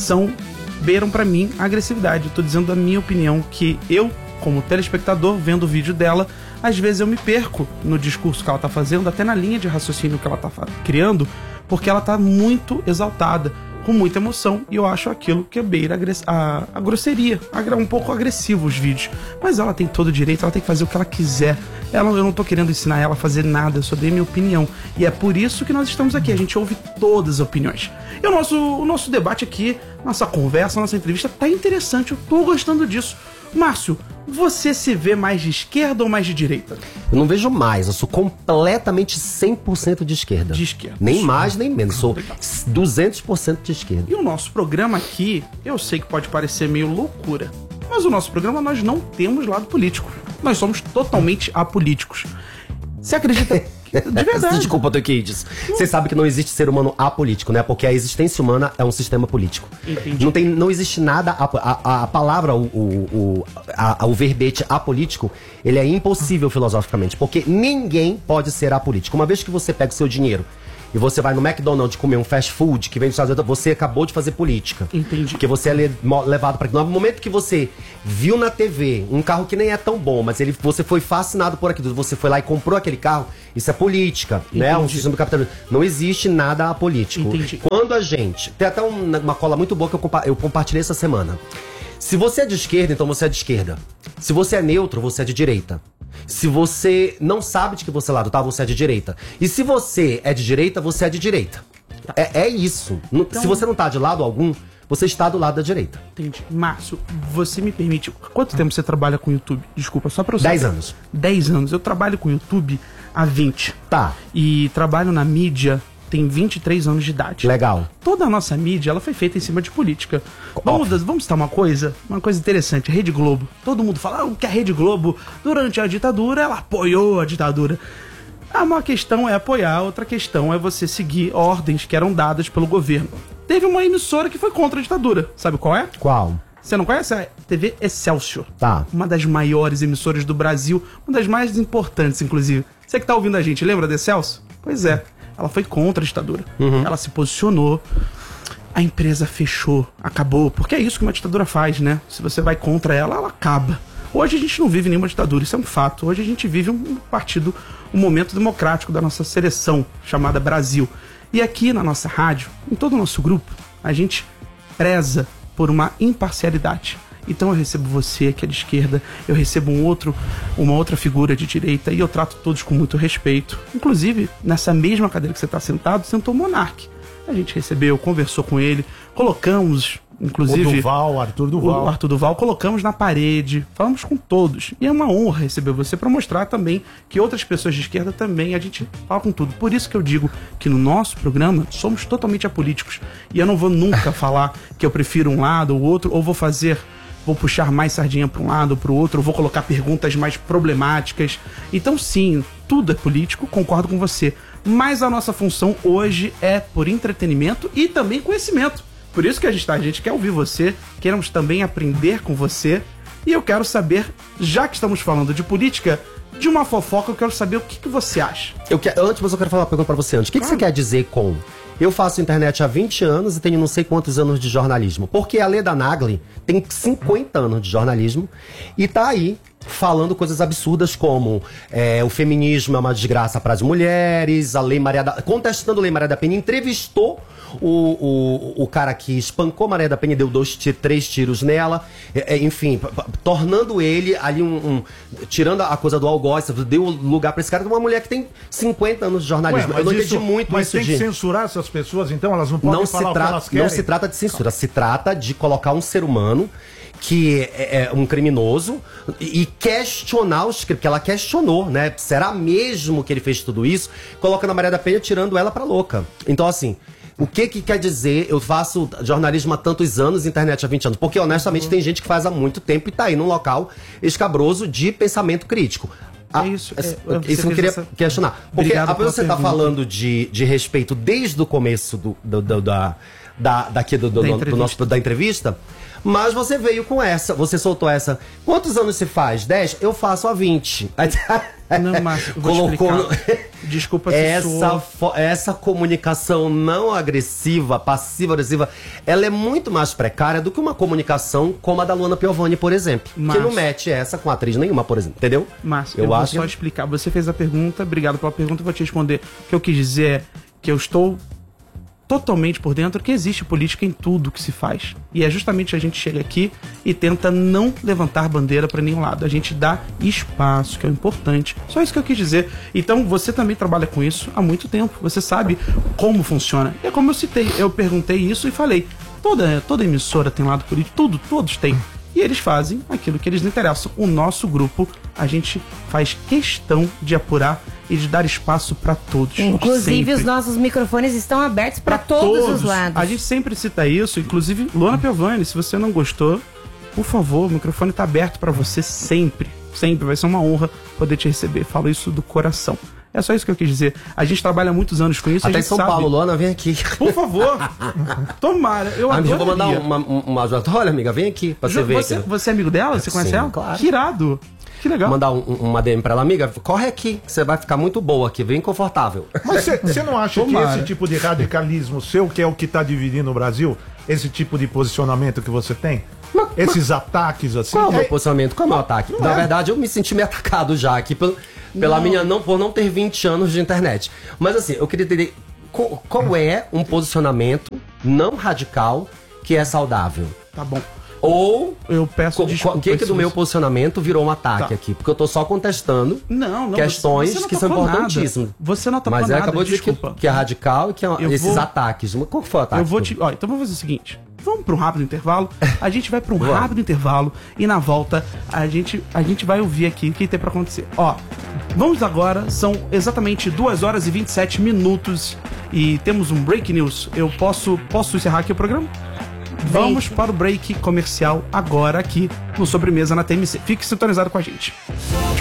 beiram pra mim a agressividade. Eu tô dizendo da minha opinião que eu, como telespectador, vendo o vídeo dela, às vezes eu me perco no discurso que ela tá fazendo, até na linha de raciocínio que ela tá criando, porque ela tá muito exaltada, com muita emoção, e eu acho aquilo que beira a grosseria, um pouco agressivo os vídeos. Mas ela tem todo o direito, ela tem que fazer o que ela quiser. Eu não tô querendo ensinar ela a fazer nada, eu só dei minha opinião. E é por isso que nós estamos aqui, a gente ouve todas as opiniões. E o nosso debate aqui, nossa conversa, nossa entrevista tá interessante, eu tô gostando disso. Márcio, Você se vê mais de esquerda ou mais de direita? Eu não vejo mais, eu sou completamente 100% de esquerda. De esquerda. Nem mais, nem menos, sou 200% de esquerda. E o nosso programa aqui, eu sei que pode parecer meio loucura, mas o nosso programa nós não temos lado político. Nós somos totalmente apolíticos. Você acredita? De verdade. Desculpa, Toquides. Você sabe que não existe ser humano apolítico, né? Porque a existência humana é um sistema político. Entendi. Não existe nada. A palavra, o verbete apolítico, ele é impossível filosoficamente. Porque ninguém pode ser apolítico. Uma vez que você pega o seu dinheiro e você vai no McDonald's comer um fast food que vem dos Estados Unidos, você acabou de fazer política. Entendi. Porque você é levado para... No momento que você viu na TV um carro que nem é tão bom, mas você foi fascinado por aquilo, você foi lá e comprou aquele carro, isso é política, né? Um sistema do capitalismo. Não existe nada apolítico. Entendi. Quando a gente... Tem até uma cola muito boa que eu compartilhei essa semana. Se você é de esquerda, então você é de esquerda. Se você é neutro, você é de direita. Se você não sabe de que você é lado, tá? Você é de direita. E se você é de direita, você é de direita. É isso. Então... Se você não tá de lado algum, você está do lado da direita. Entendi. Márcio, você me permite... Quanto tempo você trabalha com o YouTube? Desculpa, só pra eu saber. 10 anos. 10 anos. Eu trabalho com o YouTube há 20. Tá. E trabalho na mídia... Tem 23 anos de idade. Legal. Toda a nossa mídia, ela foi feita em cima de política. Vamos citar uma coisa interessante. Rede Globo. Todo mundo fala que a Rede Globo, durante a ditadura, ela apoiou a ditadura. Uma questão é apoiar, outra questão é você seguir ordens que eram dadas pelo governo. Teve uma emissora que foi contra a ditadura. Sabe qual é? Qual? Você não conhece? É a TV Excelsior. Tá. Uma das maiores emissoras do Brasil, uma das mais importantes, inclusive. Você que tá ouvindo a gente, lembra da Excelsior? Pois é. Ela foi contra a ditadura. Ela se posicionou. A empresa fechou, acabou. Porque é isso que uma ditadura faz, né? Se você vai contra ela, ela acaba. Hoje a gente não vive nenhuma ditadura, isso é um fato. Hoje a gente vive um partido, um momento democrático da nossa seleção, chamada Brasil. E aqui na nossa rádio, em todo o nosso grupo, a gente preza por uma imparcialidade. Então eu recebo você, que é de esquerda, eu recebo uma outra figura de direita e eu trato todos com muito respeito. Inclusive, nessa mesma cadeira que você está sentado, sentou o Monark. A gente recebeu, conversou com ele, colocamos, inclusive... Arthur Duval. O Arthur Duval, colocamos na parede, falamos com todos. E é uma honra receber você para mostrar também que outras pessoas de esquerda também, a gente fala com tudo. Por isso que eu digo que no nosso programa somos totalmente apolíticos. E eu não vou nunca falar que eu prefiro um lado ou outro, ou vou puxar mais sardinha para um lado ou para o outro, ou vou colocar perguntas mais problemáticas. Então sim, tudo é político, concordo com você. Mas a nossa função hoje é por entretenimento e também conhecimento. Por isso que a gente quer ouvir você, queremos também aprender com você. E eu quero saber, já que estamos falando de política, de uma fofoca, eu quero saber o que você acha. Antes, mas eu quero falar uma pergunta para você antes. O que você quer dizer com... Eu faço internet há 20 anos e tenho não sei quantos anos de jornalismo. Porque a Leda Nagli tem 50 anos de jornalismo e tá aí falando coisas absurdas como o feminismo é uma desgraça para as mulheres, contestando a Lei Maria da Penha, entrevistou o cara que espancou Maria da Penha e deu 3 tiros nela, enfim, tornando ele ali tirando a coisa do algoz, deu lugar para esse cara, uma mulher que tem 50 anos de jornalismo. Eu não entendi muito mas isso. Mas tem que censurar essas pessoas, então? Elas não podem falar o que elas querem? Não se trata de censura, se trata de colocar um ser humano que é um criminoso e questionar os crimes, que ela questionou, né? Será mesmo que ele fez tudo isso? Coloca na Maria da Penha tirando ela pra louca. Então, assim, o que quer dizer eu faço jornalismo há tantos anos, internet há 20 anos? Porque, honestamente, tem gente que faz há muito tempo e tá aí num local escabroso de pensamento crítico. Isso eu queria questionar. Porque você tá falando de respeito desde o começo da entrevista, mas você veio com essa, você soltou essa. Quantos anos você faz? 10? Eu faço há 20. Não, Márcio, eu vou explicar. Desculpa se essa comunicação não agressiva, passiva-agressiva, ela é muito mais precária do que uma comunicação como a da Luana Piovani, por exemplo. Márcio, que não mete essa com atriz nenhuma, por exemplo. Entendeu? Márcio, eu vou só explicar. Você fez a pergunta, obrigado pela pergunta, eu vou te responder. O que eu quis dizer é que eu estou totalmente por dentro que existe política em tudo que se faz. E é justamente a gente chega aqui e tenta não levantar bandeira para nenhum lado. A gente dá espaço, que é o importante. Só isso que eu quis dizer. Então, você também trabalha com isso há muito tempo. Você sabe como funciona. E é como eu citei. Eu perguntei isso e falei. Toda emissora tem lado político. Todos têm. e eles fazem aquilo que eles interessam. O nosso grupo, a gente faz questão de apurar e de dar espaço para todos. Inclusive, sempre. os nossos microfones estão abertos para todos os lados. A gente sempre cita isso, inclusive, Luana Piovani, se você não gostou, por favor, o microfone tá aberto para você sempre. Sempre, vai ser uma honra poder te receber. Falo isso do coração. É só isso que eu quis dizer. A gente trabalha muitos anos com isso. Até a em gente São sabe. Paulo, Luana, vem aqui. Por favor. Tomara. Eu amigo, vou mandar adoraria. uma ajuda. Olha, amiga, vem aqui pra você ver. Você é amigo dela? Você conhece Sim, ela? claro. Que irado. Que legal. Mandar uma DM pra ela, amiga, corre aqui, que você vai ficar muito boa aqui, bem confortável. Mas você não acha Tomara. que esse tipo de radicalismo seu, que é o que tá dividindo o Brasil, esse tipo de posicionamento que você tem? Esses ataques assim? Qual é o meu posicionamento? Qual é o meu ataque? Na verdade, eu me senti meio atacado já aqui pela minha por não ter 20 anos de internet. Mas assim, eu queria entender qual é um posicionamento não radical que é saudável. Tá bom. Ou eu peço desculpa. O que do meu posicionamento virou um ataque aqui? Porque eu tô só contestando questões você não que são tocou nada. importantíssimas. Você não tocou Mas nada, acabou de dizer que é radical e que esses ataques. Qual que foi o ataque? Então vamos fazer o seguinte. Vamos para um rápido intervalo. A gente vai para um rápido intervalo e na volta a gente vai ouvir aqui o que tem para acontecer. Ó, vamos agora, são exatamente 2 horas e 27 minutos e temos um break news. Eu posso encerrar aqui o programa? Vamos para o break comercial agora aqui no Sobremesa na TMC. Fique sintonizado com a gente.